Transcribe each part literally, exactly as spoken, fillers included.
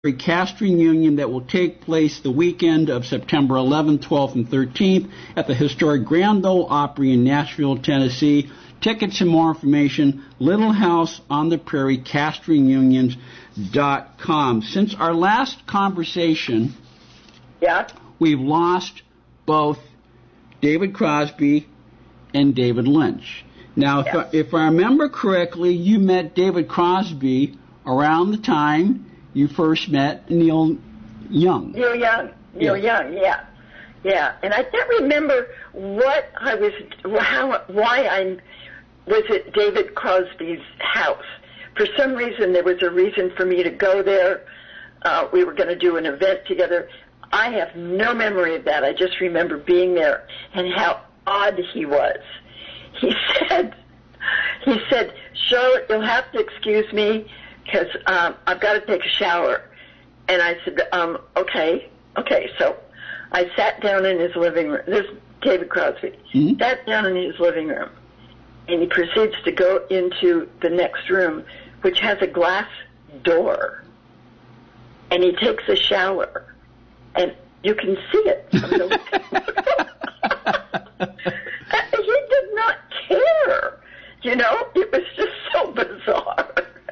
cast reunion that will take place the weekend of September eleventh, twelfth, and thirteenth at the historic Grand Ole Opry in Nashville, Tennessee. Tickets and more information, Little House on the Prairie, cast reunions dot com. Since our last conversation, yeah, we've lost both David Crosby and David Lynch. Now, if, yeah. I, if I remember correctly, you met David Crosby around the time you first met Neil Young. Neil Young. Neil yeah. Young, yeah. Yeah. And I can't remember what I was, how, why I was at David Crosby's house. For some reason, there was a reason for me to go there. Uh, we were going to do an event together. I have no memory of that. I just remember being there and how odd he was. He said, he said, Charlotte, you'll have to excuse me because um, I've got to take a shower. And I said, um, okay, okay. So I sat down in his living room. There's David Crosby. Mm-hmm. Sat down in his living room. And he proceeds to go into the next room, which has a glass door. And he takes a shower. And you can see it from the He did not care. You know, it was just so bizarre.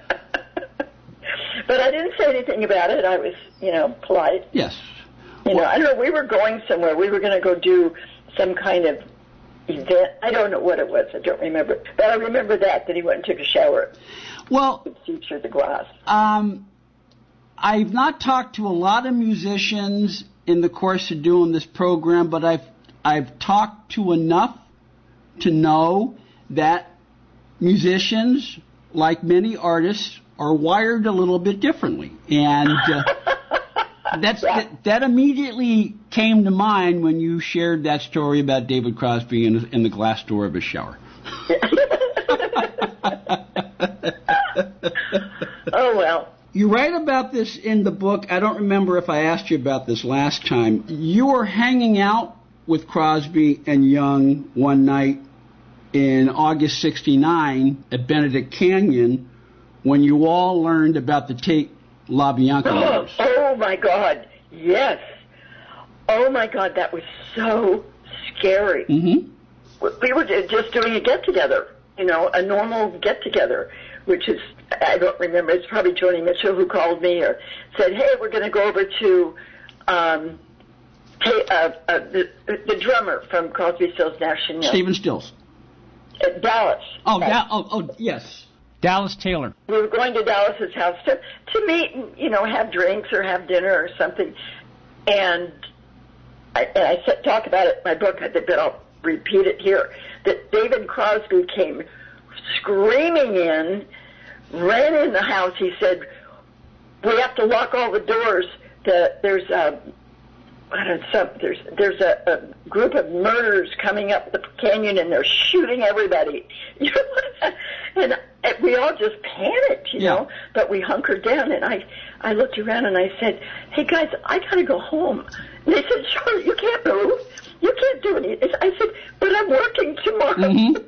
But I didn't say anything about it. I was, you know, polite. Yes. You know, I don't know, we were going somewhere. We were going to go do some kind of event. I don't know what it was. I don't remember. But I remember that, that he went and took a shower. Well, See through the glass. Um, I've not talked to a lot of musicians in the course of doing this program, but I've I've talked to enough to know that musicians, like many artists, are wired a little bit differently. And uh, that's yeah. that, that immediately came to mind when you shared that story about David Crosby in, in the glass door of his shower. Oh, well. You write about this in the book. I don't remember if I asked you about this last time. You were hanging out with Crosby and Young one night in August sixty-nine at Benedict Canyon when you all learned about the Tate LaBianca letters. Oh, my God. Yes. Oh, my God. That was so scary. Mm-hmm. We were just doing a get-together, you know, a normal get-together, which is, I don't remember, it's probably Joni Mitchell who called me or said, hey, we're going to go over to um, hey, uh, uh, the, the drummer from Crosby, Stills, Nash and Young. Stephen Stills. Uh, Dallas. Oh, right. da- oh, oh, yes. Dallas Taylor. We were going to Dallas's house to, to meet, you know, have drinks or have dinner or something. And I, and I said, talk about it in my book, but I'll repeat it here, that David Crosby came screaming in, ran in the house. He said, we have to lock all the doors. The, there's a, I don't know, some, there's, there's a, a group of murderers coming up the canyon and they're shooting everybody. You know, and, and we all just panicked, you yeah. know, but we hunkered down and I, I looked around and I said, hey guys, I gotta go home. And they said, Charlotte, you can't move. You can't do anything. I said, but I'm working tomorrow. Mm-hmm.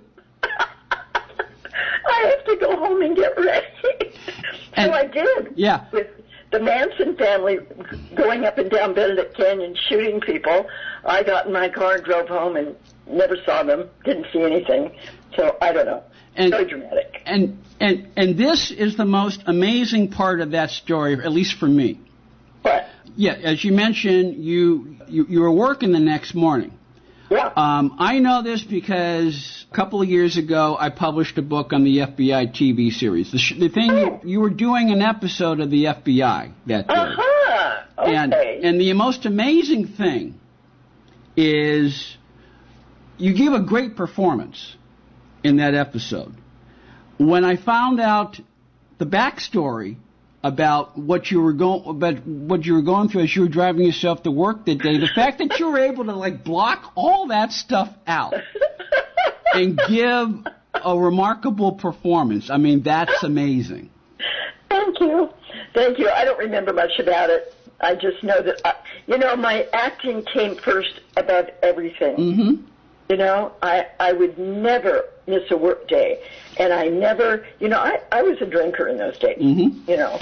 I have to go home and get ready. And, so I did. Yeah. With the Manson family going up and down Benedict Canyon shooting people, I got in my car and drove home and never saw them, didn't see anything. So I don't know. And, Very dramatic. And, and, and this is the most amazing part of that story, at least for me. What? Yeah, as you mentioned, you, you, you were working the next morning. Yeah. Um, I know this because a couple of years ago I published a book on the F B I T V series. The, sh- the thing, oh. you, you were doing an episode of the F B I that day. Uh-huh. Okay. And, and the most amazing thing is you give a great performance in that episode. When I found out the backstory about what you were going about what you were going through as you were driving yourself to work that day, the fact that you were able to like block all that stuff out and give a remarkable performance, I mean, that's amazing. Thank you. Thank you. I don't remember much about it. I just know that, I, you know, my acting came first above everything. Mm-hmm. You know, I, I would never miss a work day. And I never, you know, I, I was a drinker in those days, mm-hmm. you know.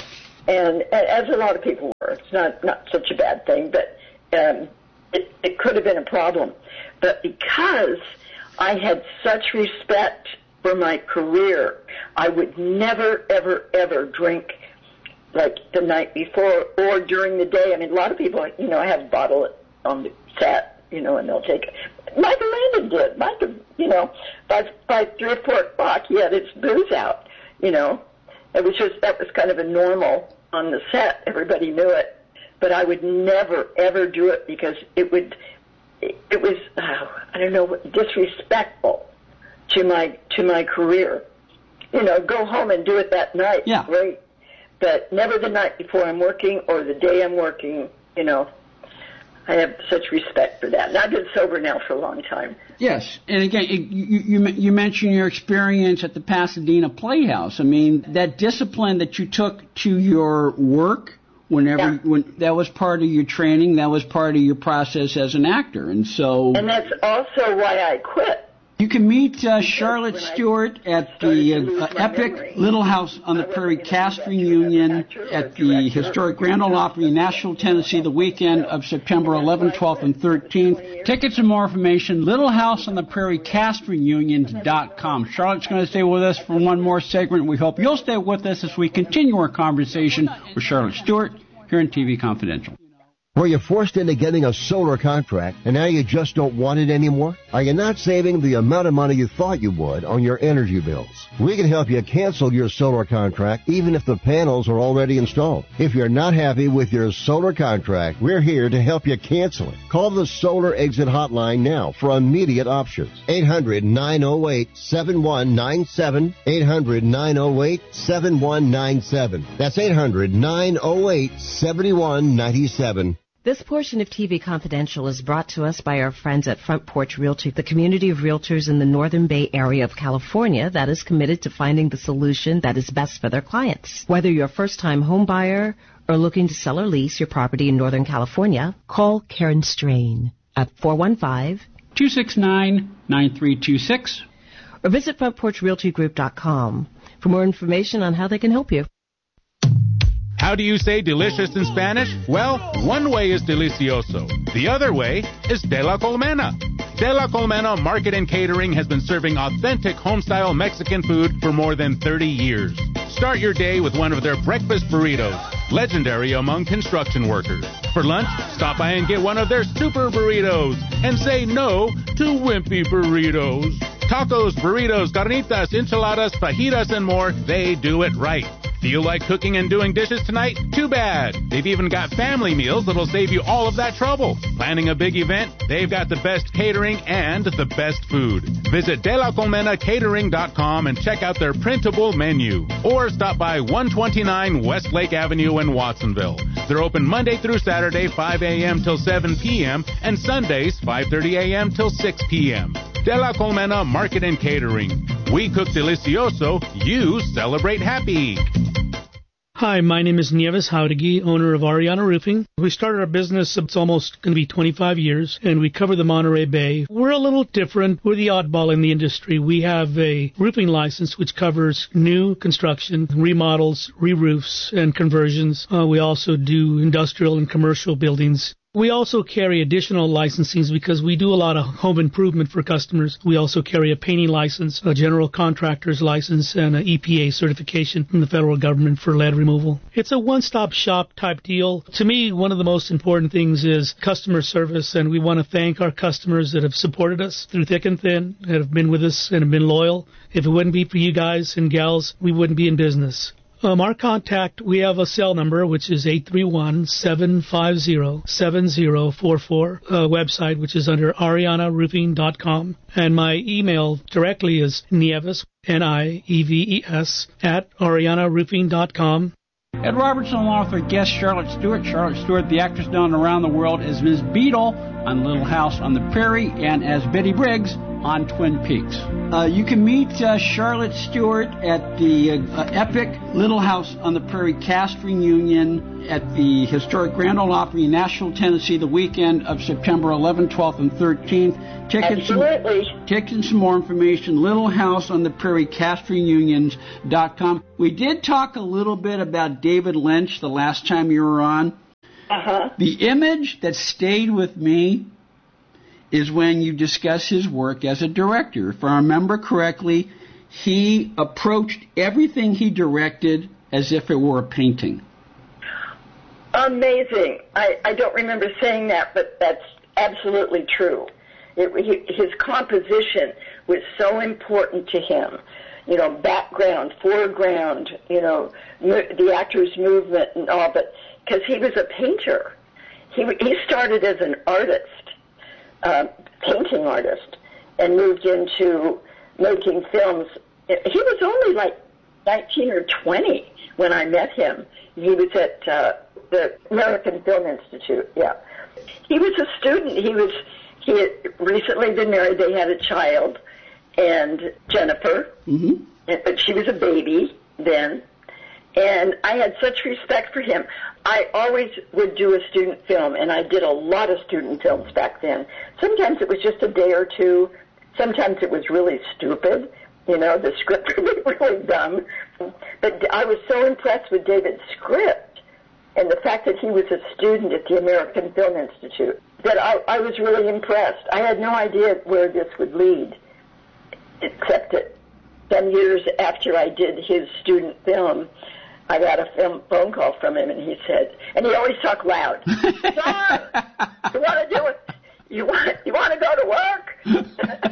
and as a lot of people were. It's not, not such a bad thing, but um, it, it could have been a problem. But because I had such respect for my career, I would never, ever, ever drink like the night before or during the day. I mean, a lot of people, you know, have a bottle on the set, you know, and they'll take it. Michael Landon did. Michael, you know, by, by three or four o'clock, he had his booze out, you know. It was just, that was kind of a normal on the set. Everybody knew it. But I would never, ever do it because it would, it, it was, oh, I don't know, disrespectful to my, to my career. You know, go home and do it that night. Yeah. Great. But never the night before I'm working or the day I'm working, you know. I have such respect for that. And I've been sober now for a long time. Yes, and again, you, you, you mentioned your experience at the Pasadena Playhouse. I mean, that discipline that you took to your work, whenever Yeah. when that was part of your training, that was part of your process as an actor, and so. And that's also why I quit. You can meet uh, Charlotte when I Stewart at started to the lose uh, my epic memory. Little House on the I wasn't Prairie gonna cast be that reunion actor or at the director historic or Grand Ole producer. Opry, Nashville, Tennessee, the weekend of September eleventh, twelfth, and thirteenth. Tickets and more information, Little House on the Prairie cast reunion dot com. Charlotte's going to stay with us for one more segment. We hope you'll stay with us as we continue our conversation with Charlotte Stewart here on T V Confidential. Were you forced into getting a solar contract and now you just don't want it anymore? Are you not saving the amount of money you thought you would on your energy bills? We can help you cancel your solar contract even if the panels are already installed. If you're not happy with your solar contract, we're here to help you cancel it. Call the Solar Exit Hotline now for immediate options. eight hundred, nine oh eight, seven one nine seven. eight hundred, nine oh eight, seven one nine seven. That's eight hundred, nine oh eight, seven one nine seven. This portion of T V Confidential is brought to us by our friends at Front Porch Realty, the community of realtors in the Northern Bay area of California that is committed to finding the solution that is best for their clients. Whether you're a first-time home buyer or looking to sell or lease your property in Northern California, call Karen Strain at four one five, two six nine, nine three two six. or visit front porch realty group dot com for more information on how they can help you. How do you say delicious in Spanish? Well, one way is delicioso. The other way is de la colmena. De la Colmena Market and Catering has been serving authentic home-style Mexican food for more than thirty years. Start your day with one of their breakfast burritos, legendary among construction workers. For lunch, stop by and get one of their super burritos and say no to wimpy burritos. Tacos, burritos, carnitas, enchiladas, fajitas, and more, they do it right. Feel like cooking and doing dishes tonight? Too bad. They've even got family meals that'll save you all of that trouble. Planning a big event? They've got the best catering and the best food. Visit de la colmena catering dot com and check out their printable menu. Or stop by one twenty-nine Westlake Avenue in Watsonville. They're open Monday through Saturday, five a.m. till seven p.m. and Sundays, five thirty a.m. till six p.m. De la Colmena Market and Catering. We cook delicioso, you celebrate happy. Hi, my name is Nieves Jauregui, owner of Ariana Roofing. We started our business, it's almost going to be twenty-five years, and we cover the Monterey Bay. We're a little different. We're the oddball in the industry. We have a roofing license which covers new construction, remodels, re-roofs, and conversions. Uh, we also do industrial and commercial buildings. We also carry additional licensings because we do a lot of home improvement for customers. We also carry a painting license, a general contractor's license, and an E P A certification from the federal government for lead removal. It's a one-stop shop type deal. To me, one of the most important things is customer service, and we want to thank our customers that have supported us through thick and thin, that have been with us and have been loyal. If it wouldn't be for you guys and gals, we wouldn't be in business. Um, our contact, we have a cell number, which is eight three one, seven five zero, seven zero four four, a website, which is under ariana roofing dot com. And my email directly is Nieves, N I E V E S, at ariana roofing dot com. Ed Robertson, along with our guest Charlotte Stewart. Charlotte Stewart, the actress known around the world as Miz Beadle on Little House on the Prairie, and as Betty Briggs on Twin Peaks. Uh, you can meet uh, Charlotte Stewart at the uh, Epic Little House on the Prairie cast reunion at the historic Grand Ole Opry in Nashville, Tennessee, the weekend of September eleventh, twelfth, and thirteenth. Tickets Absolutely. And, tickets and some more information, Little House on the Prairie cast reunions dot com. We did talk a little bit about David Lynch the last time you were on. Uh-huh. The image that stayed with me is when you discuss his work as a director. If I remember correctly, he approached everything he directed as if it were a painting. Amazing. I, I don't remember saying that, but that's absolutely true. It, he, his composition was so important to him. You know, background, foreground, you know, mo- the actor's movement and all, but because he was a painter. He, he started as an artist. Uh, painting artist, and moved into making films. He was only like nineteen or twenty when I met him. He was at uh, the American Film Institute. Yeah, he was a student. He was he had recently been married. They had a child, and Jennifer, mm-hmm. but she was a baby then. And I had such respect for him. I always would do a student film, and I did a lot of student films back then. Sometimes it was just a day or two. Sometimes it was really stupid. You know, the script was really dumb. But I was so impressed with David's script and the fact that he was a student at the American Film Institute that I, I was really impressed. I had no idea where this would lead, except that some years after I did his student film, I got a film, phone call from him, and he said, and he always talked loud. John, you want to do it? You want you want to go to work?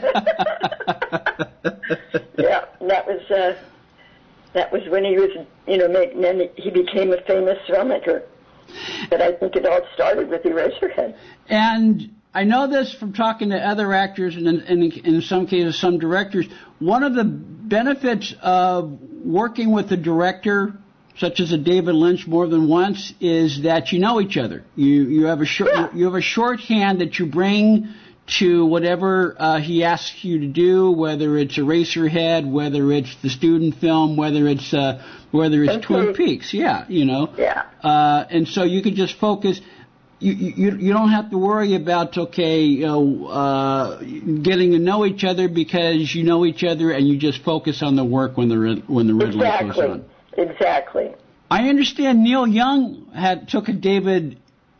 Yeah, that was uh, that was when he was, you know, make, then he became a famous filmmaker. But I think it all started with Eraserhead. And I know this from talking to other actors and in, in, in some cases some directors. One of the benefits of working with a director such as a David Lynch more than once is that you know each other. You you have a short Yeah. you have a shorthand that you bring to whatever uh, he asks you to do, whether it's Eraserhead, whether it's the student film, whether it's uh, whether it's Thank Twin you. Peaks. Yeah, you know. Yeah. Uh, and so you can just focus. You, you you don't have to worry about okay, you know, uh, getting to know each other because you know each other and you just focus on the work when the red, when the red light goes on. Exactly. I understand Neil Young had took a David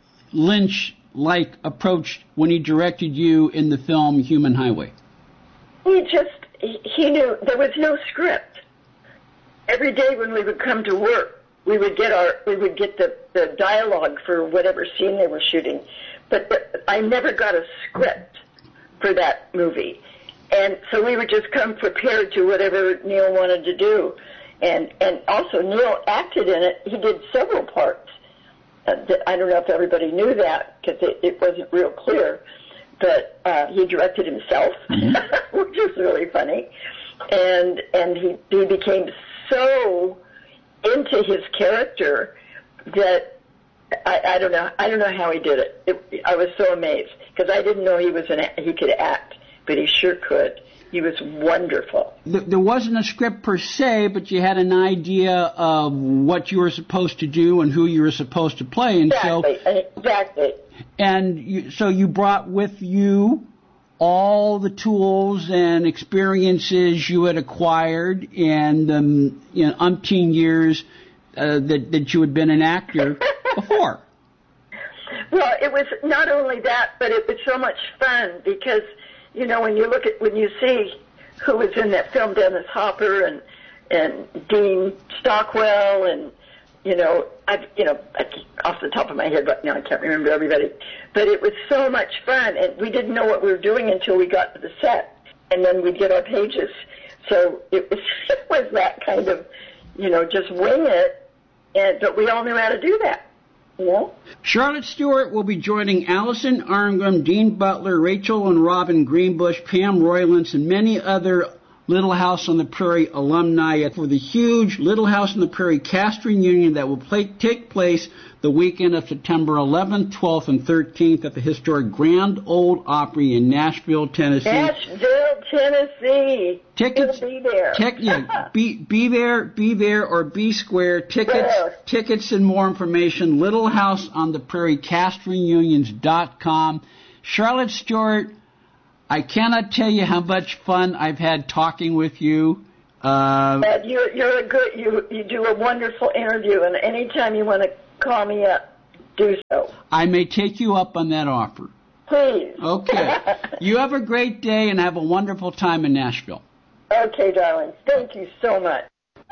Lynch-like approach when he directed you in the film Human Highway. He just he, he knew there was no script. Every day when we would come to work, we would get our we would get the, the dialogue for whatever scene they were shooting, but the, I never got a script for that movie, and so we would just come prepared to whatever Neil wanted to do. And and also Neil acted in it. He did several parts. Uh, that, I don't know if everybody knew that because it, it wasn't real clear. But uh, he directed himself, mm-hmm. which was really funny. And and he he became so into his character that I, I don't know I don't know how he did it. it I was so amazed because I didn't know he was an he could act, but he sure could. He was wonderful. There wasn't a script per se, but you had an idea of what you were supposed to do and who you were supposed to play. And exactly, so, exactly. And you, so you brought with you all the tools and experiences you had acquired in the you know, umpteen years uh, that, that you had been an actor before. Well, it was not only that, but it was so much fun because, you know, when you look at, when you see who was in that film, Dennis Hopper and, and Dean Stockwell and, you know, I, you know, I, off the top of my head right now, I can't remember everybody, but it was so much fun and we didn't know what we were doing until we got to the set and then we'd get our pages. So it was, it was that kind of, you know, just wing it, and, but we all knew how to do that. Yeah. Charlotte Stewart will be joining Allison Arngrim, Dean Butler, Rachel and Robin Greenbush, Pam Roylance, and many other Little House on the Prairie alumni for the huge Little House on the Prairie cast reunion that will play, take place the weekend of September eleventh, twelfth, and thirteenth at the historic Grand Ole Opry in Nashville, Tennessee. Nashville, Tennessee. Tickets. Be there. Tic, yeah, be, be there, be there, or be square. Tickets, Yes. tickets, and more information. Little House on the Prairie cast reunions dot com. Charlotte Stewart, I cannot tell you how much fun I've had talking with you. Uh, But you're, you're a good, you, you do a wonderful interview, and anytime you want to call me up, do so. I may take you up on that offer. Please. Okay. You have a great day and have a wonderful time in Nashville. Okay, darling. Thank you so much.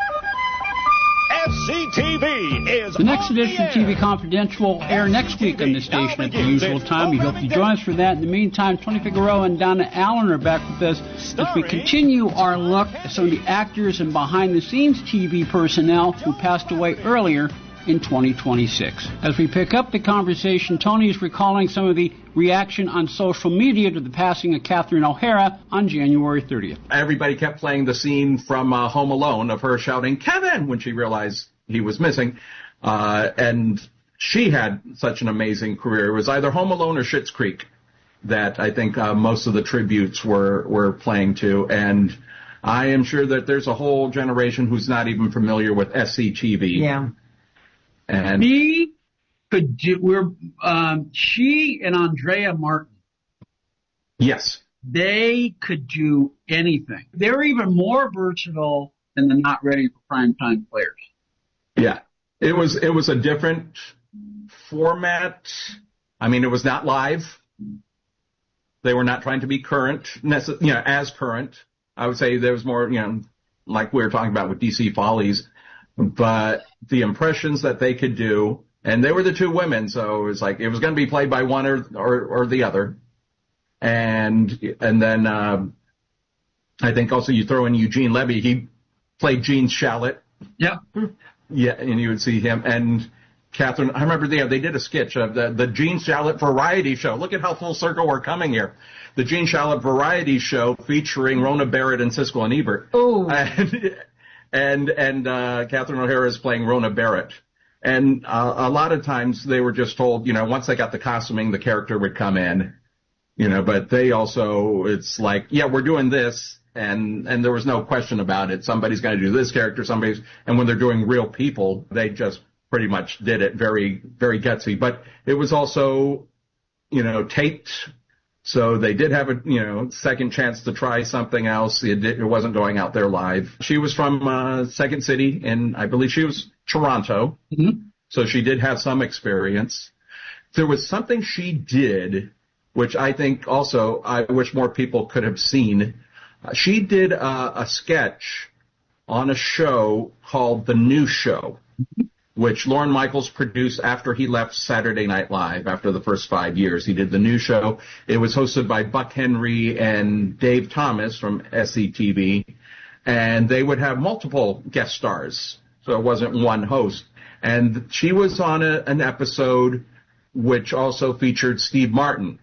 F C T V is The next on the edition of air. T V Confidential will air next week on this station at the usual time. We hope you join us for that. In the meantime, Tony Figueroa and Donna Allen are back with us as we continue our look at some of the actors and behind-the-scenes T V personnel who passed away earlier in twenty twenty-six. As we pick up the conversation, Tony is recalling some of the reaction on social media to the passing of Catherine O'Hara on January thirtieth. Everybody kept playing the scene from uh, Home Alone of her shouting, "Kevin," when she realized he was missing. Uh, and she had such an amazing career. It was either Home Alone or Schitt's Creek that I think uh, most of the tributes were, were playing to. And I am sure that there's a whole generation who's not even familiar with S C T V. Yeah. And She could do, we're, um, she and Andrea Martin, yes, they could do anything. They're even more versatile than the not ready for primetime players. yeah, it was, it was a different format. I mean, it was not live. They were not trying to be current, necess- you know, as current. I would say there was more, you know, like we were talking about with D C Follies, but the impressions that they could do, and they were the two women, so it was like it was going to be played by one or or, or the other, and and then uh, I think also you throw in Eugene Levy, he played Gene Shalit, Yeah. yeah, and you would see him and Catherine. I remember they they did a sketch of the the Gene Shalit variety show. Look at how full circle we're coming here. The Gene Shalit variety show featuring Rona Barrett and Siskel and Ebert. Oh. And, and, and, uh, Catherine O'Hara is playing Rona Barrett. And, uh, a lot of times they were just told, you know, once they got the costuming, the character would come in, you know, but they also, it's like, yeah, we're doing this. And, and there was no question about it. Somebody's going to do this character, somebody's, and when they're doing real people, they just pretty much did it very, very gutsy. But it was also, you know, taped. So they did have a, you know, second chance to try something else. It, did, it wasn't going out there live. She was from uh, Second City, and I believe she was Toronto. Mm-hmm. So she did have some experience. There was something she did, which I think also I wish more people could have seen. Uh, she did uh, a sketch on a show called The New Show, which Lorne Michaels produced after he left Saturday Night Live after the first five years. He did The New Show. It was hosted by Buck Henry and Dave Thomas from S C T V, and they would have multiple guest stars, so it wasn't one host. And she was on a, an episode which also featured Steve Martin.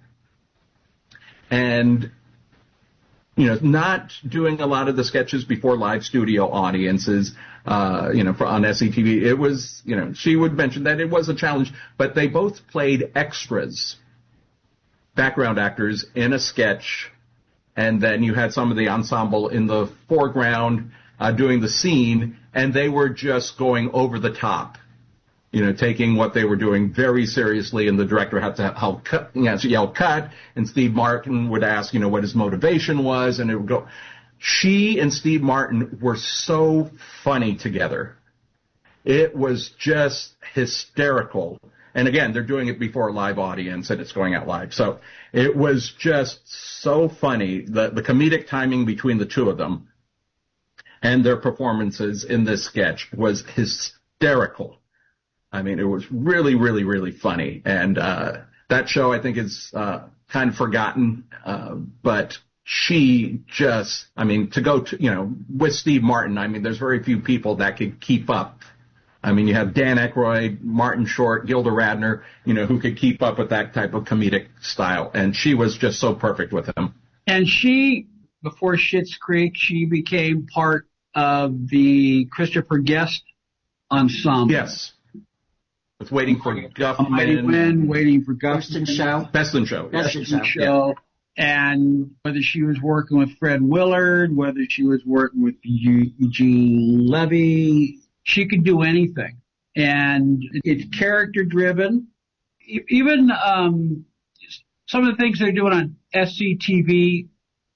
And you know, not doing a lot of the sketches before live studio audiences, uh, you know, for, on S C T V. It was, you know, she would mention that it was a challenge, but they both played extras, background actors in a sketch, and then you had some of the ensemble in the foreground uh, doing the scene, and they were just going over the top. You know, taking what they were doing very seriously, and the director had to help cut, you know, yell cut, and Steve Martin would ask, you know, what his motivation was, and it would go. She and Steve Martin were so funny together. It was just hysterical. And again, they're doing it before a live audience, and it's going out live. So it was just so funny. The, the comedic timing between the two of them and their performances in this sketch was hysterical. I mean, it was really, really, really funny. And uh that show, I think, is uh kind of forgotten. Uh, but she just, I mean, to go to, you know, with Steve Martin, I mean, there's very few people that could keep up. I mean, you have Dan Aykroyd, Martin Short, Gilda Radner, you know, who could keep up with that type of comedic style. And she was just so perfect with him. And she before Schitt's Creek, she became part of the Christopher Guest ensemble. Yes. With Waiting for Guffman. Waiting When, Waiting for Guffman. Best in Show. Best in Show. Best in Show. show. Yeah. And whether she was working with Fred Willard, whether she was working with Eugene Levy, she could do anything. And it's character driven. Even um, some of the things they're doing on S C T V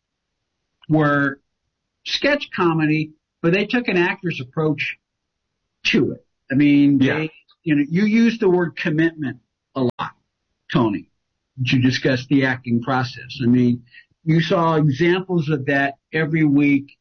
were sketch comedy, but they took an actor's approach to it. I mean, yeah. they, you know, you use the word commitment a lot, Tony, to discuss the acting process. I mean, you saw examples of that every week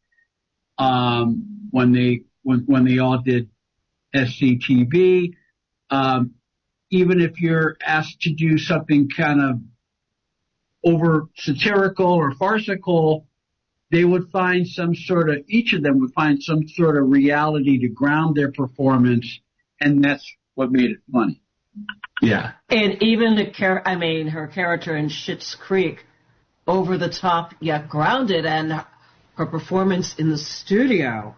um, when they when when they all did S C T V. Um, even if you're asked to do something kind of over satirical or farcical, they would find some sort of, each of them would find some sort of reality to ground their performance, and that's what made it funny. Yeah. And even the char- I mean, her character in Schitt's Creek, over the top yet grounded, and her performance in the studio.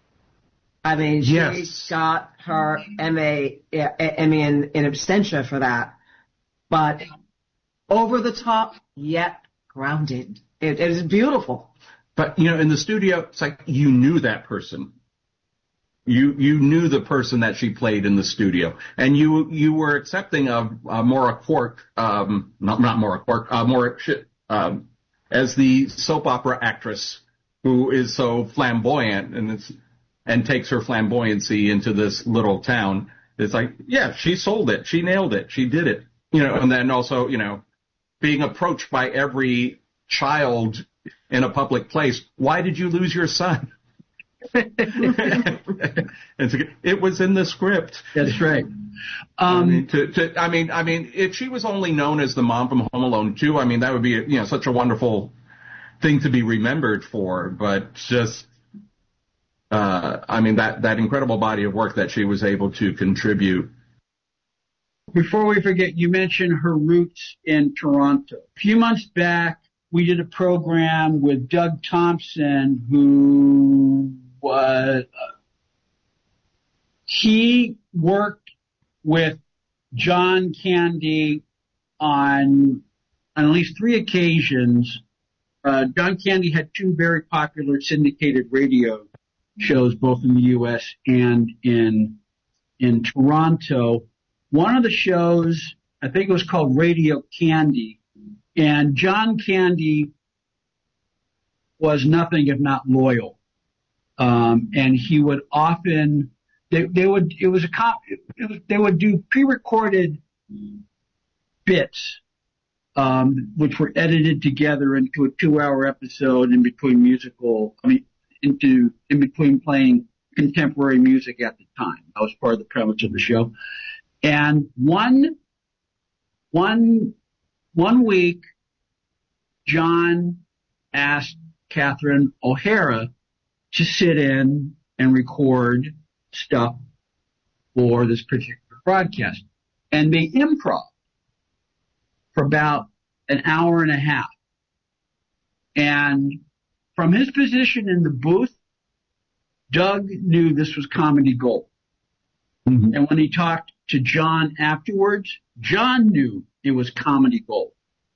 I mean, she yes. got her M A, Emmy in, in absentia for that. But over the top yet grounded. It, it is beautiful. But, you know, in the studio, it's like you knew that person. You you knew the person that she played in the studio, and you you were accepting of uh, Maura Quark, um, not not Maura Quark, uh, Maura um, as the soap opera actress who is so flamboyant and it's and takes her flamboyancy into this little town. It's like, yeah, she sold it, she nailed it, she did it, you know. And then also, you know, being approached by every child in a public place. Why did you lose your son? It was in the script. That's right. Um, I mean, to, to, I mean, I mean, if she was only known as the mom from Home Alone two, I mean, that would be, you know, such a wonderful thing to be remembered for. But just, uh, I mean, that that incredible body of work that she was able to contribute. Before we forget, you mentioned her roots in Toronto. A few months back, we did a program with Doug Thompson, who was, uh, he worked with John Candy on, on at least three occasions. Uh, John Candy had two very popular syndicated radio shows, both in the U S and in, in Toronto. One of the shows, I think it was called Radio Candy, and John Candy was nothing if not loyal. Um, and he would often, they, they would, it was a cop, it was, they would do pre-recorded bits, um, which were edited together into a two-hour episode in between musical, I mean, into, in between playing contemporary music at the time. That was part of the premise of the show. And one, one, one week, John asked Catherine O'Hara to sit in and record stuff for this particular broadcast. And they improv for about an hour and a half. And from his position in the booth, Doug knew this was comedy gold. Mm-hmm. And when he talked to John afterwards, John knew it was comedy gold.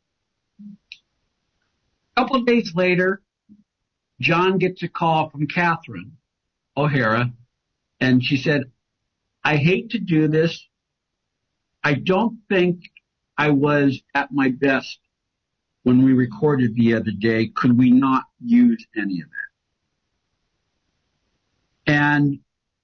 A couple of days later, John gets a call from Catherine O'Hara, and she said, I hate to do this. I don't think I was at my best when we recorded the other day. Could we not use any of that? And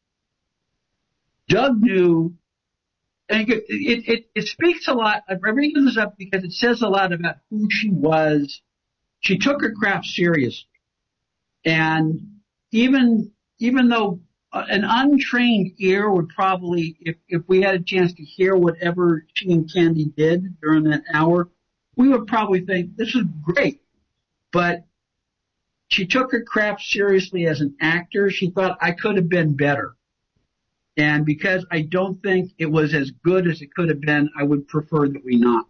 Doug knew, and it, it, it, it speaks a lot. I bring this up because it says a lot about who she was. She took her craft seriously. And even, even though an untrained ear would probably, if, if we had a chance to hear whatever she and Candy did during that hour, we would probably think, this is great. But she took her craft seriously as an actor. She thought, I could have been better. And because I don't think it was as good as it could have been, I would prefer that we not use it.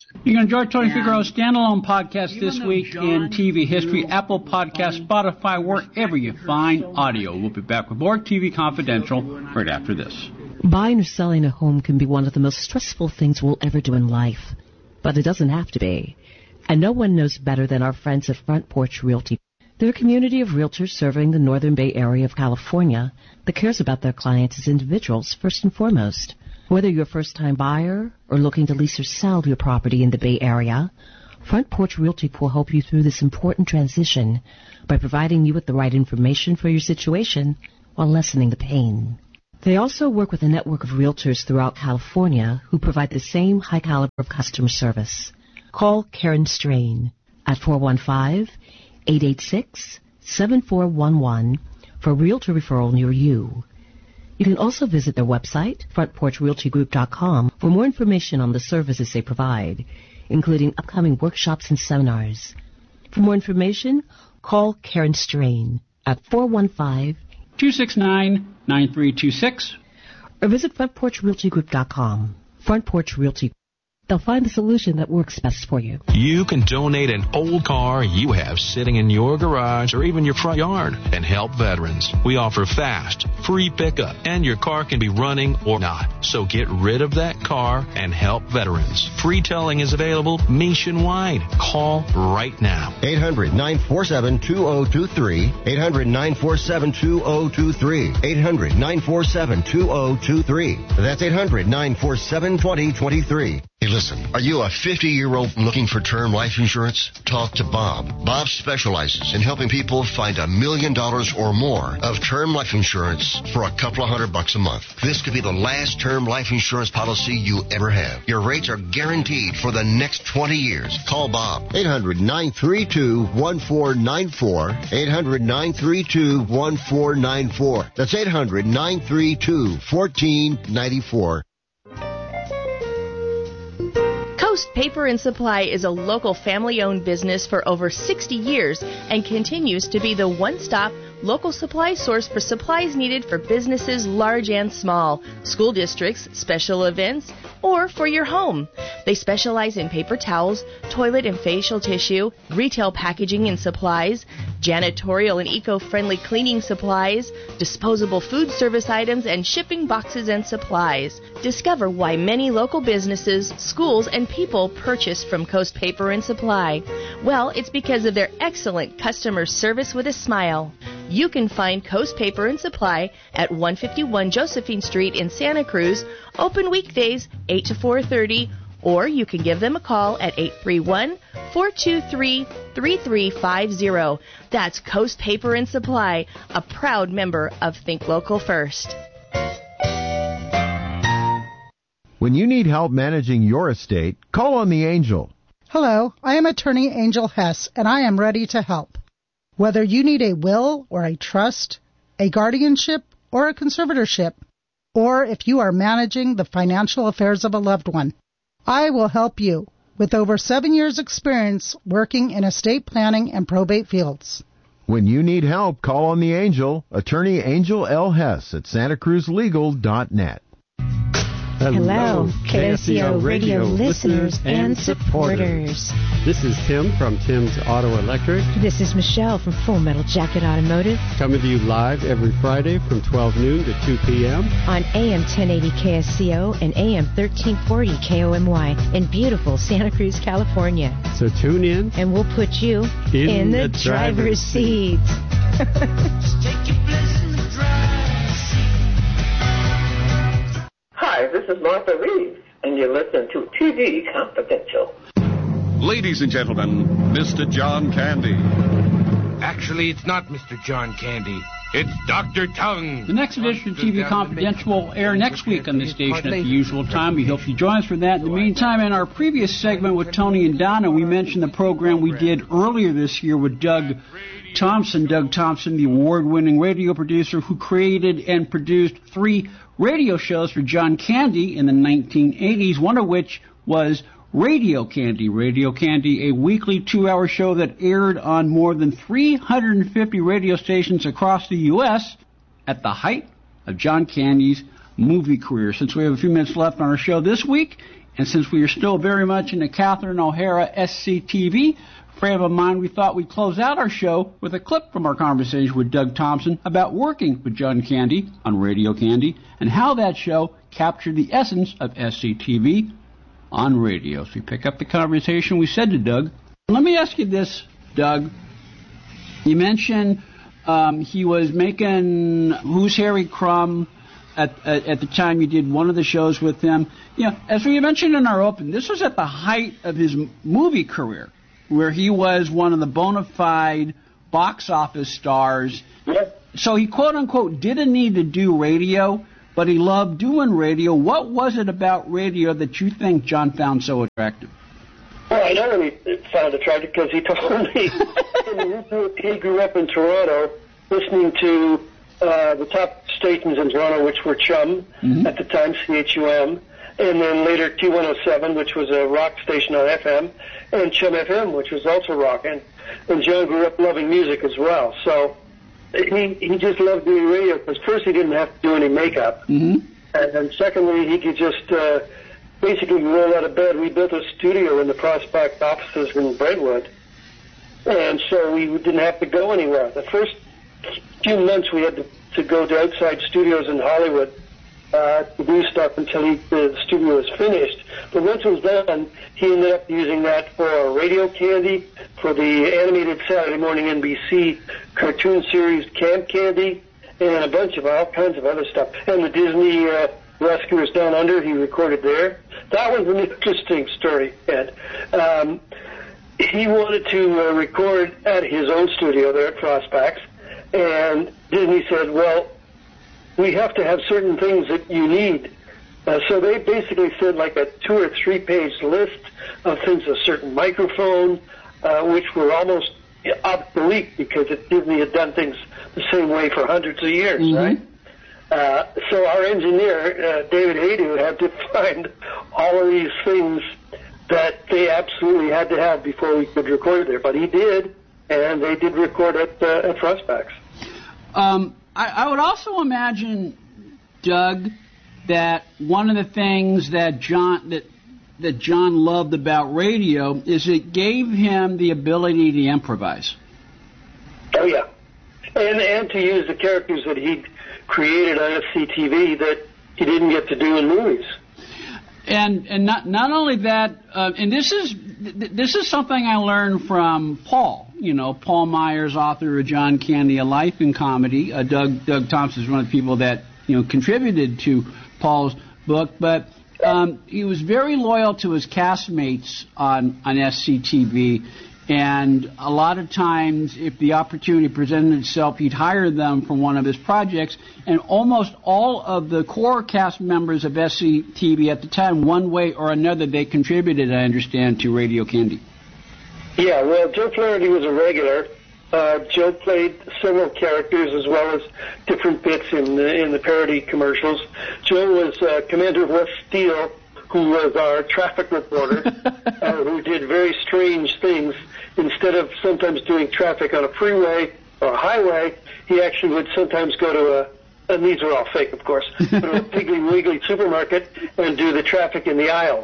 You can enjoy Tony Figueroa's standalone podcast this week in T V history, Apple Podcasts, Spotify, wherever you find audio. We'll be back with more T V Confidential right after this. Buying or selling a home can be one of the most stressful things we'll ever do in life, but it doesn't have to be. And no one knows better than our friends at Front Porch Realty. They're a community of realtors serving the Northern Bay Area of California that cares about their clients as individuals first and foremost. Whether you're a first-time buyer or looking to lease or sell your property in the Bay Area, Front Porch Realty will help you through this important transition by providing you with the right information for your situation while lessening the pain. They also work with a network of realtors throughout California who provide the same high caliber of customer service. Call Karen Strain at four one five, eight eight six, seven four one one for a realtor referral near you. You can also visit their website, front porch realty group dot com, for more information on the services they provide, including upcoming workshops and seminars. For more information, call Karen Strain at four one five, two six nine, nine three two six or visit front porch realty group dot com. Front Porch Realty. They'll find the solution that works best for you. You can donate an old car you have sitting in your garage or even your front yard and help veterans. We offer fast, free pickup, and your car can be running or not. So get rid of that car and help veterans. Free towing is available nationwide. Call right now. eight hundred, nine four seven, two oh two three. eight hundred, nine four seven, two oh two three. eight hundred, nine four seven, two oh two three. That's eight hundred, nine four seven, two oh two three. Hey, listen, are you a fifty-year-old looking for term life insurance? Talk to Bob. Bob specializes in helping people find a million dollars or more of term life insurance for a couple of hundred bucks a month. This could be the last term life insurance policy you ever have. Your rates are guaranteed for the next twenty years. Call Bob. eight hundred, nine three two, one four nine four. eight hundred, nine three two, one four nine four. That's eight hundred, nine three two, one four nine four. Coast Paper and Supply is a local family-owned business for over sixty years and continues to be the one-stop local supply source for supplies needed for businesses large and small, school districts, special events, or for your home. They specialize in paper towels, toilet and facial tissue, retail packaging and supplies, janitorial and eco-friendly cleaning supplies, disposable food service items, and shipping boxes and supplies. Discover why many local businesses, schools, and people purchase from Coast Paper and Supply. Well, it's because of their excellent customer service with a smile. You can find Coast Paper and Supply at one fifty-one Josephine Street in Santa Cruz, open weekdays eight to four thirty, or you can give them a call at eight three one, four two three, three three five zero. That's Coast Paper and Supply, a proud member of Think Local First. When you need help managing your estate, call on the Angel. Hello, I am attorney Angel Hess, and I am ready to help. Whether you need a will or a trust, a guardianship or a conservatorship, or if you are managing the financial affairs of a loved one, I will help you with over seven years' experience working in estate planning and probate fields. When you need help, call on the Angel, attorney Angel L. Hess at santa cruz legal dot net. Hello, K S C O Radio listeners and supporters. This is Tim from Tim's Auto Electric. This is Michelle from Full Metal Jacket Automotive. Coming to you live every Friday from twelve noon to two p.m. on A M ten eighty K S C O and A M thirteen forty K O M Y in beautiful Santa Cruz, California. So tune in. And we'll put you in, in the, the driver's, driver's seat. Hi, this is Martha Reeves, and you're listening to T V Confidential. Ladies and gentlemen, Mister John Candy. Actually, it's not Mister John Candy. It's Doctor Tongue. The next edition of T V Confidential will air next week on this station at the usual time. We hope you join us for that. In the meantime, in our previous segment with Tony and Donna, we mentioned the program we did earlier this year with Doug Thompson. Doug Thompson, the award-winning radio producer who created and produced three radio shows for John Candy in the nineteen eighties, one of which was Radio Candy. Radio Candy, a weekly two-hour show that aired on more than three hundred fifty radio stations across the U S at the height of John Candy's movie career. Since we have a few minutes left on our show this week, And since we are still very much in the Catherine O'Hara S C T V frame of mind, we thought we'd close out our show with a clip from our conversation with Doug Thompson about working with John Candy on Radio Candy and how that show captured the essence of S C T V on radio. So we pick up the conversation. We said to Doug, let me ask you this, Doug. You mentioned um, he was making Who's Harry Crumb at, at at the time you did one of the shows with him. You know, as we mentioned in our open, this was at the height of his movie career, where he was one of the bona fide box office stars. Yep. So he, quote-unquote, didn't need to do radio, but he loved doing radio. What was it about radio that you think John found so attractive? Well, I know he found attractive because he told me he grew up in Toronto listening to uh, the top stations in Toronto, which were Chum mm-hmm. at the time, C H U M, and then later T one oh seven, which was a rock station on F M, and Chum F M, which was also rock. And, and John grew up loving music as well. So he he just loved doing radio because first he didn't have to do any makeup, mm-hmm. and then secondly he could just uh, basically roll out of bed. We built a studio in the Prospect offices in Brentwood, and so we didn't have to go anywhere. The first few months we had to, to go to outside studios in Hollywood uh, to do stuff until he, the studio was finished. But once it was done, he ended up using that for Radio Candy, for the animated Saturday morning N B C cartoon series Camp Candy, and a bunch of all kinds of other stuff. And the Disney uh, Rescuers Down Under, he recorded there. That was an interesting story, Ed. Um, he wanted to uh, record at his own studio there at Prospects, and Disney said, well, we have to have certain things that you need. Uh, so they basically said like a two or three page list of things, a certain microphone, uh, which were almost obsolete because it, Disney had done things the same way for hundreds of years, mm-hmm. right? Uh, so our engineer, uh, David Haydu, had to find all of these things that they absolutely had to have before we could record there. But he did, and they did record at, uh, at Prospects. Um, I, I would also imagine, Doug, that one of the things that John that that John loved about radio is it gave him the ability to improvise. Oh yeah, and and to use the characters that he created on S C T V that he didn't get to do in movies. And and not not only that, uh, and this is this is something I learned from Paul. You know, Paul Myers, author of John Candy: A Life in Comedy. Uh, Doug Doug Thompson is one of the people that you know contributed to Paul's book, but um, he was very loyal to his castmates on on S C T V. And a lot of times, if the opportunity presented itself, he'd hire them for one of his projects. And almost all of the core cast members of S C T V at the time, one way or another, they contributed, I understand, to Radio Candy. Yeah, well, Joe Flaherty was a regular. Uh, Joe played several characters as well as different bits in the, in the parody commercials. Joe was uh, Commander West Steele, who was our traffic reporter, uh, who did very strange things. Instead of sometimes doing traffic on a freeway or a highway, he actually would sometimes go to a, and these are all fake, of course, go to a Piggly Wiggly supermarket and do the traffic in the aisles.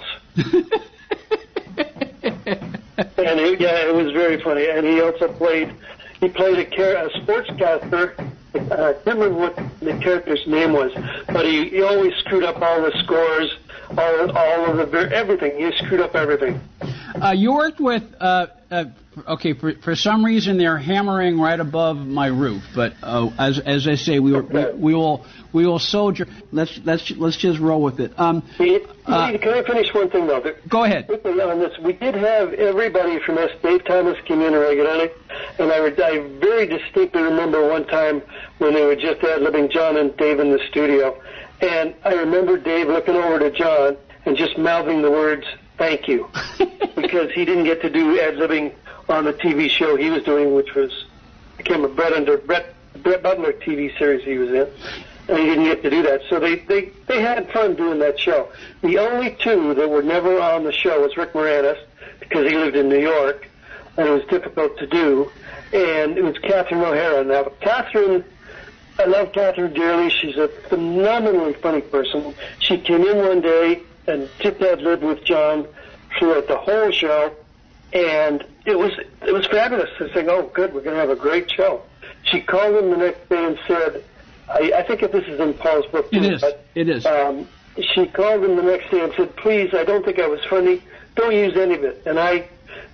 And it, yeah, it was very funny. And he also played, he played a, car- a sportscaster. Uh, I can't remember what the character's name was, but he, he always screwed up all the scores, all, all of the, everything. He screwed up everything. Uh, you worked with, uh, uh, okay, for, for some reason they're hammering right above my roof, but uh, as as I say, we, were, we we will we will soldier. Let's let's let's just roll with it. Um, uh, Can I finish one thing though? Go ahead. On this, we did have everybody from S. Dave Thomas came in regularly, and I, I very distinctly remember one time when they were just ad-libbing John and Dave in the studio, and I remember Dave looking over to John and just mouthing the words, "Thank you," because he didn't get to do ad-libbing on the T V show he was doing, which was, I can't remember, Brett, under, Brett, Brett Butler T V series he was in, and he didn't get to do that. So they, they, they had fun doing that show. The only two that were never on the show was Rick Moranis, because he lived in New York, and it was difficult to do, and it was Catherine O'Hara. Now, Catherine, I love Catherine dearly. She's a phenomenally funny person. She came in one day and Tip had lived with John throughout the whole show, and it was it was fabulous. I was saying, oh, good, we're going to have a great show. She called him the next day and said, I, I think if this is in Paul's book, too, it is. But, it is. Um, she called him the next day and said, please, I don't think I was funny. Don't use any of it. And I,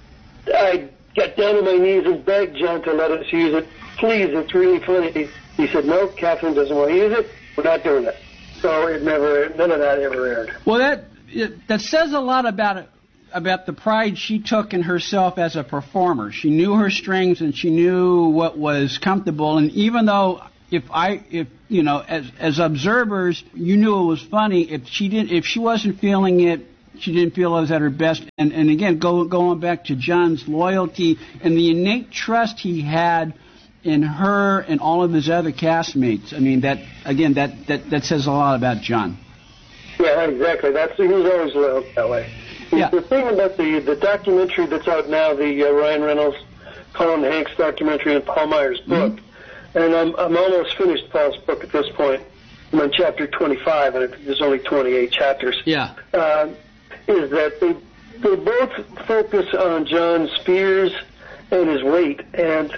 I got down on my knees and begged John to let us use it. Please, it's really funny. He, he said, no, Catherine doesn't want to use it. We're not doing it. So it never, none of that ever aired. Well, that it, that says a lot about it, about the pride she took in herself as a performer. She knew her strengths and she knew what was comfortable. And even though if I, if you know, as as observers, you knew it was funny. If she didn't, if she wasn't feeling it, she didn't feel it was at her best. And and again, go, going back to John's loyalty and the innate trust he had in her and all of his other castmates. I mean, that again, that that, that says a lot about John. Yeah, exactly. That's he was always loyal that way. Yeah. The thing about the the documentary that's out now, the uh, Ryan Reynolds, Colin Hanks documentary, and Paul Meyer's book. Mm-hmm. And I'm, I'm almost finished Paul's book at this point. I'm on chapter twenty-five, and there's only twenty-eight chapters. Yeah. Uh, is that they they both focus on John's fears and his weight, and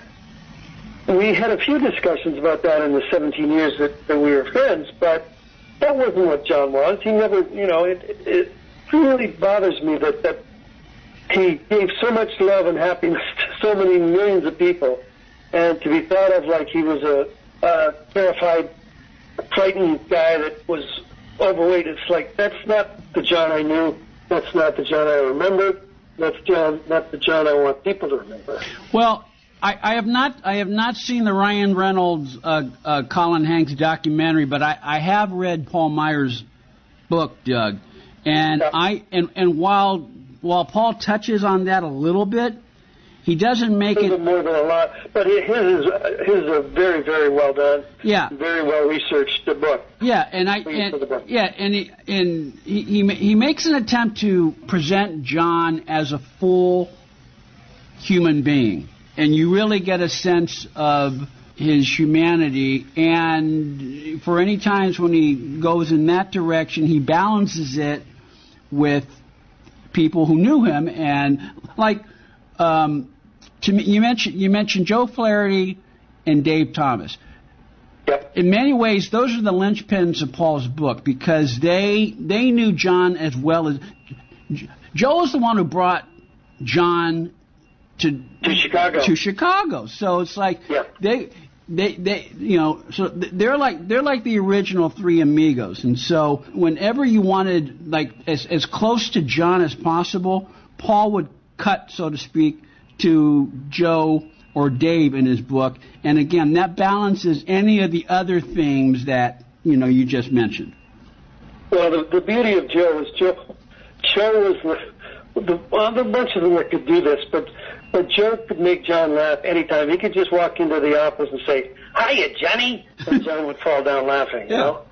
we had a few discussions about that in the seventeen years that, that we were friends, but that wasn't what John was. He never, you know, it, it really bothers me that, that he gave so much love and happiness to so many millions of people, and to be thought of like he was a, a terrified, frightened guy that was overweight. It's like, that's not the John I knew. That's not the John I remembered. That's John, not the John I want people to remember. Well, I, I have not I have not seen the Ryan Reynolds, uh, uh, Colin Hanks documentary, but I, I have read Paul Meyer's book, Doug, and yeah. I and, and while while Paul touches on that a little bit, he doesn't make it more than a lot, but his is his is a very very well done, yeah, very well researched book. Yeah, and I and, yeah, and he and he, he he makes an attempt to present John as a full human being, and you really get a sense of his humanity. And for any times when he goes in that direction, he balances it with people who knew him, and like. Um, To me, you mentioned you mentioned Joe Flaherty and Dave Thomas. Yep. In many ways, those are the linchpins of Paul's book because they they knew John as well as Joe is the one who brought John to to Chicago. To Chicago. So it's like yep. they they they you know so they're like they're like the original three amigos. And so whenever you wanted like as as close to John as possible, Paul would cut, so to speak, to Joe or Dave in his book, and again, that balances any of the other themes that you know you just mentioned. Well, the, the beauty of Joe is Joe. Joe was the, the well, there were a bunch of them that could do this, but but Joe could make John laugh anytime. He could just walk into the office and say, "Hiya, Johnny," and John would fall down laughing. You yeah. know.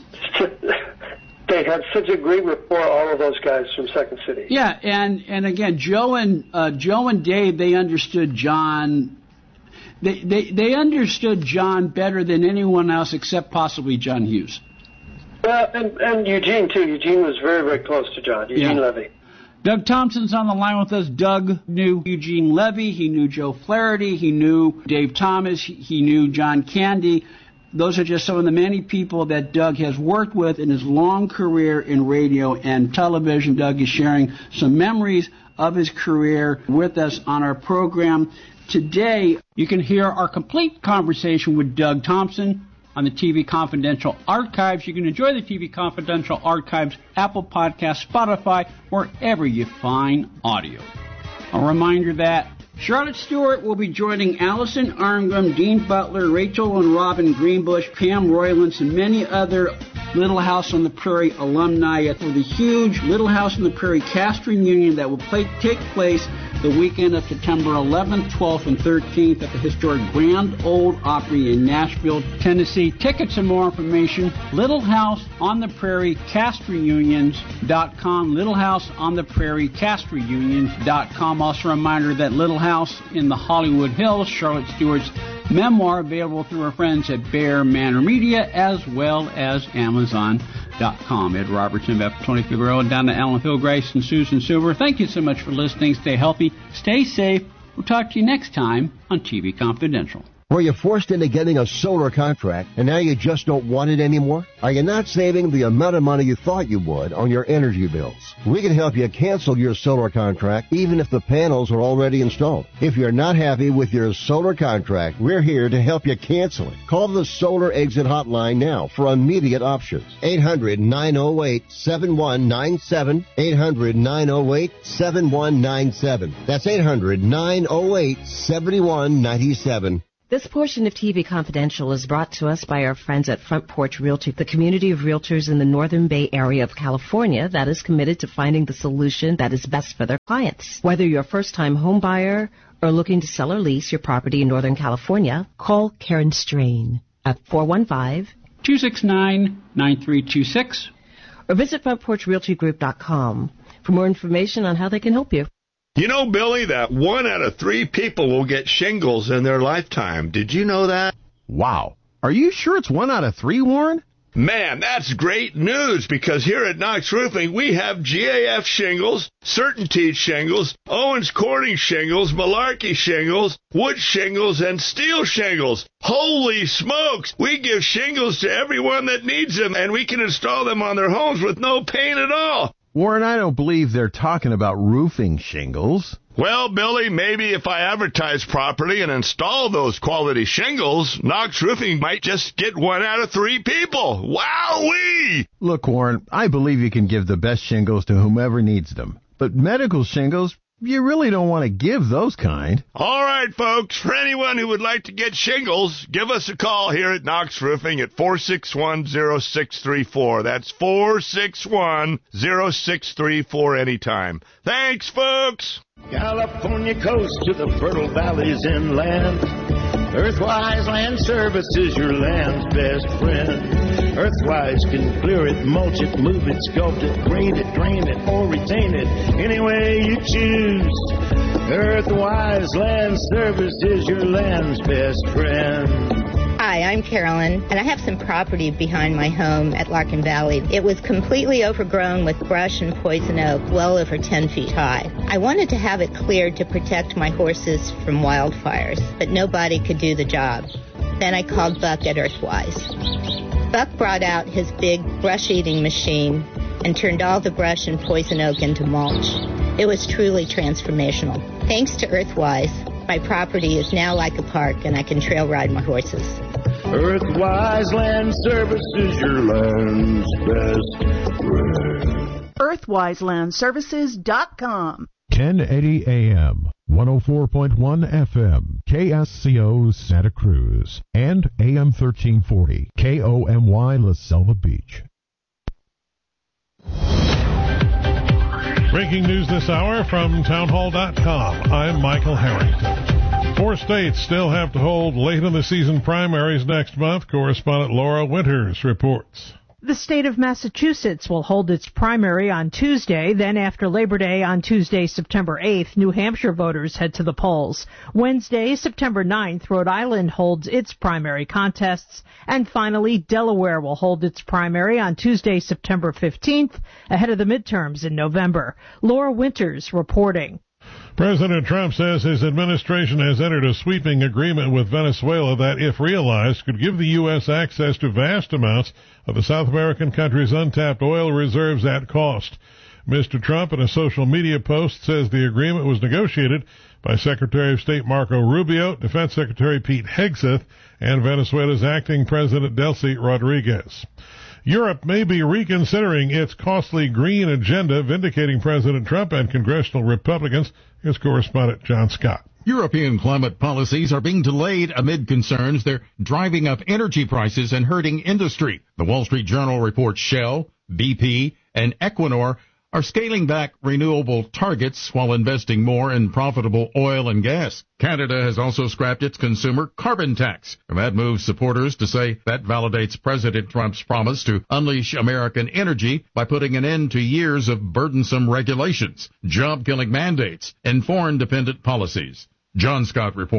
They had such a great rapport, all of those guys from Second City. Yeah, and, and again, Joe and uh, Joe and Dave, they understood John. They, they they understood John better than anyone else, except possibly John Hughes. Well, and, and Eugene too. Eugene was very very close to John. Eugene yeah. Levy. Doug Thompson's on the line with us. Doug knew Eugene Levy. He knew Joe Flaherty. He knew Dave Thomas. He, he knew John Candy. Those are just some of the many people that Doug has worked with in his long career in radio and television. Doug is sharing some memories of his career with us on our program. Today, you can hear our complete conversation with Doug Thompson on the T V Confidential Archives. You can enjoy the T V Confidential Archives, Apple Podcasts, Spotify, wherever you find audio. A reminder that Charlotte Stewart will be joining Allison Arngrim, Dean Butler, Rachel and Robin Greenbush, Pam Roylance, and many other Little House on the Prairie alumni for the huge Little House on the Prairie cast reunion that will play, take place the weekend of September eleventh, twelfth, and thirteenth at the historic Grand Ole Opry in Nashville, Tennessee. Tickets and more information, Little House on the Prairie Cast Reunions dot com, Little House on the Prairie Cast Reunions dot com. Also a reminder that Little House in the Hollywood Hills, Charlotte Stewart's memoir available through our friends at Bear Manor Media as well as Amazon dot com. Ed Robertson, Beth Tony Figueroa, down to Alan Phil Grace and Susan Silver. Thank you so much for listening. Stay healthy. Stay safe. We'll talk to you next time on T V Confidential. Were you forced into getting a solar contract and now you just don't want it anymore? Are you not saving the amount of money you thought you would on your energy bills? We can help you cancel your solar contract even if the panels are already installed. If you're not happy with your solar contract, we're here to help you cancel it. Call the Solar Exit Hotline now for immediate options. eight hundred, nine oh eight, seven one nine seven. eight hundred, nine oh eight, seven one nine seven. That's eight hundred, nine oh eight, seven one nine seven. This portion of T V Confidential is brought to us by our friends at Front Porch Realty, the community of realtors in the Northern Bay area of California that is committed to finding the solution that is best for their clients. Whether you're a first-time home buyer or looking to sell or lease your property in Northern California, call Karen Strain at four one five, two six nine, nine three two six or visit front porch realty group dot com for more information on how they can help you. You know, Billy, that one out of three people will get shingles in their lifetime. Did you know that? Wow. Are you sure it's one out of three, Warren? Man, that's great news, because here at Knox Roofing, we have G A F shingles, Certainty shingles, Owens Corning shingles, Malarkey shingles, wood shingles, and steel shingles. Holy smokes! We give shingles to everyone that needs them, and we can install them on their homes with no pain at all. Warren, I don't believe they're talking about roofing shingles. Well, Billy, maybe if I advertise properly and install those quality shingles, Knox Roofing might just get one out of three people. Wowee! Look, Warren, I believe you can give the best shingles to whomever needs them. But medical shingles, you really don't want to give those kind. All right, folks. For anyone who would like to get shingles, give us a call here at Knox Roofing at four six one, zero six three four. That's four six one, zero six three four anytime. Thanks, folks. California coast to the fertile valleys inland. Earthwise Land Services, your land's best friend. Earthwise can clear it, mulch it, move it, sculpt it, grade it, drain it, or retain it any way you choose. Earthwise Land Services, your land's best friend. Hi, I'm Carolyn, and I have some property behind my home at Larkin Valley. It was completely overgrown with brush and poison oak, well over ten feet high. I wanted to have it cleared to protect my horses from wildfires, but nobody could do the job. Then I called Buck at Earthwise. Buck brought out his big brush-eating machine and turned all the brush and poison oak into mulch. It was truly transformational. Thanks to Earthwise, my property is now like a park, and I can trail ride my horses. Earthwise Land Services, your land's best friend. Earthwise Land Services dot com. ten eighty A M, one oh four point one F M, K S C O Santa Cruz, and A M thirteen forty, K O M Y La Selva Beach. Breaking news this hour from townhall dot com. I'm Michael Harrington. Four states still have to hold late-in-the-season primaries next month. Correspondent Laura Winters reports. The state of Massachusetts will hold its primary on Tuesday. Then after Labor Day on Tuesday, September eighth, New Hampshire voters head to the polls. Wednesday, September ninth, Rhode Island holds its primary contests. And finally, Delaware will hold its primary on Tuesday, September fifteenth, ahead of the midterms in November. Laura Winters reporting. President Trump says his administration has entered a sweeping agreement with Venezuela that, if realized, could give the U S access to vast amounts of the South American country's untapped oil reserves at cost. Mister Trump, in a social media post, says the agreement was negotiated by Secretary of State Marco Rubio, Defense Secretary Pete Hegseth, and Venezuela's acting President Delcy Rodriguez. Europe may be reconsidering its costly green agenda, vindicating President Trump and congressional Republicans. Here's correspondent John Scott. European climate policies are being delayed amid concerns they're driving up energy prices and hurting industry. The Wall Street Journal reports Shell, B P, and Equinor are scaling back renewable targets while investing more in profitable oil and gas. Canada has also scrapped its consumer carbon tax. That moves supporters to say that validates President Trump's promise to unleash American energy by putting an end to years of burdensome regulations, job-killing mandates, and foreign-dependent policies. John Scott reporting.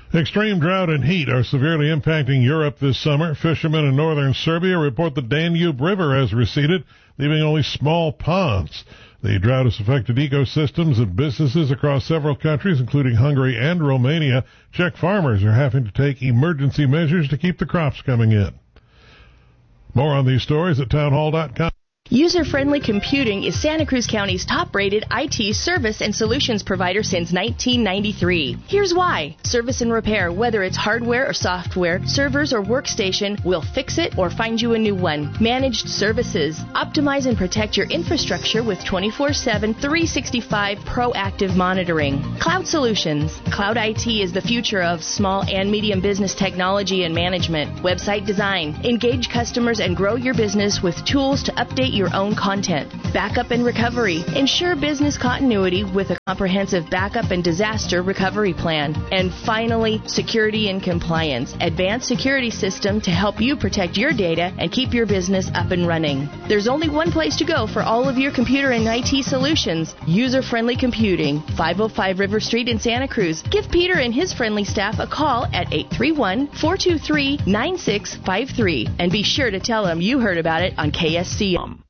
Extreme drought and heat are severely impacting Europe this summer. Fishermen in northern Serbia report the Danube River has receded, leaving only small ponds. The drought has affected ecosystems and businesses across several countries, including Hungary and Romania. Czech farmers are having to take emergency measures to keep the crops coming in. More on these stories at townhall dot com. User-Friendly Computing is Santa Cruz County's top-rated I T service and solutions provider since nineteen ninety-three. Here's why. Service and repair, whether it's hardware or software, servers or workstation, we'll fix it or find you a new one. Managed services. Optimize and protect your infrastructure with twenty-four seven, three sixty-five proactive monitoring. Cloud Solutions. Cloud I T is the future of small and medium business technology and management. Website design. Engage customers and grow your business with tools to update your own content. Backup and recovery. Ensure business continuity with a comprehensive backup and disaster recovery plan. And finally, security and compliance. Advanced security system to help you protect your data and keep your business up and running. There's only one place to go for all of your computer and I T solutions. User-Friendly Computing, five oh five River Street in Santa Cruz. Give Peter and his friendly staff a call at eight three one, four two three, nine six five three and be sure to tell them you heard about it on K S C M.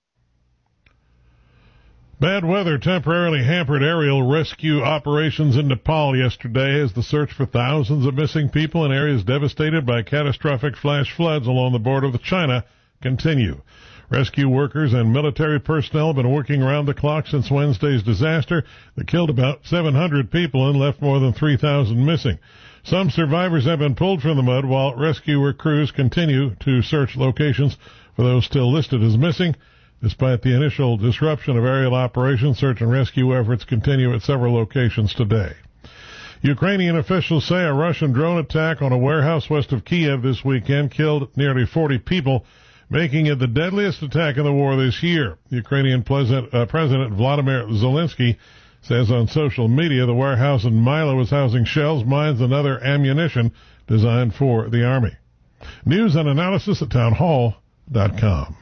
Bad weather temporarily hampered aerial rescue operations in Nepal yesterday as the search for thousands of missing people in areas devastated by catastrophic flash floods along the border with China continue. Rescue workers and military personnel have been working around the clock since Wednesday's disaster that killed about seven hundred people and left more than three thousand missing. Some survivors have been pulled from the mud while rescue crews continue to search locations for those still listed as missing. Despite the initial disruption of aerial operations, search and rescue efforts continue at several locations today. Ukrainian officials say a Russian drone attack on a warehouse west of Kiev this weekend killed nearly forty people, making it the deadliest attack in the war this year. Ukrainian President, uh, President Vladimir Zelensky says on social media the warehouse in Milo is housing shells, mines, and other ammunition designed for the army. News and analysis at townhall dot com.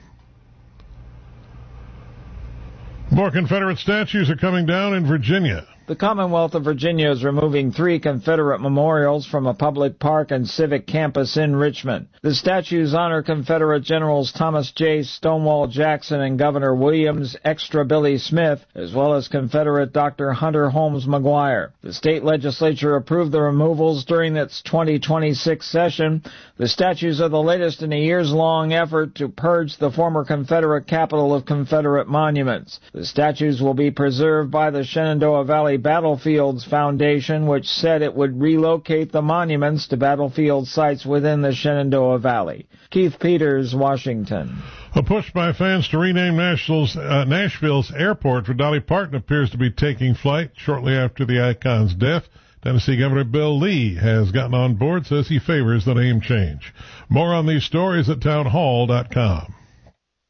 More Confederate statues are coming down in Virginia. The Commonwealth of Virginia is removing three Confederate memorials from a public park and civic campus in Richmond. The statues honor Confederate Generals Thomas J. Stonewall Jackson and Governor Williams Extra Billy Smith, as well as Confederate Doctor Hunter Holmes McGuire. The state legislature approved the removals during its twenty twenty-six session. The statues are the latest in a years-long effort to purge the former Confederate capital of Confederate monuments. The statues will be preserved by the Shenandoah Valley Battlefields Foundation, which said it would relocate the monuments to battlefield sites within the Shenandoah Valley. Keith Peters, Washington. A push by fans to rename Nashville's, uh, Nashville's airport for Dolly Parton appears to be taking flight shortly after the icon's death. Tennessee Governor Bill Lee has gotten on board, says he favors the name change. More on these stories at townhall dot com.